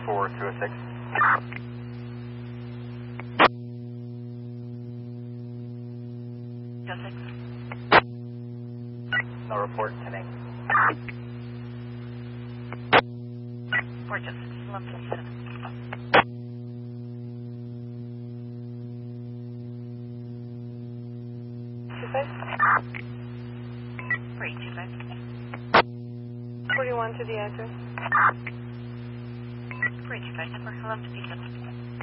4206. Just 6. No report, 10-8. 4 just 6, 1157. Free, 25. 41 to the address. Free, 25, number 1157.